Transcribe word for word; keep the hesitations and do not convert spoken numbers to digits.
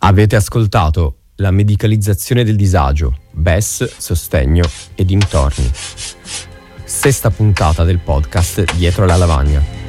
Avete ascoltato La medicalizzazione del disagio, B E S, sostegno e dintorni. Sesta puntata del podcast Dietro la lavagna.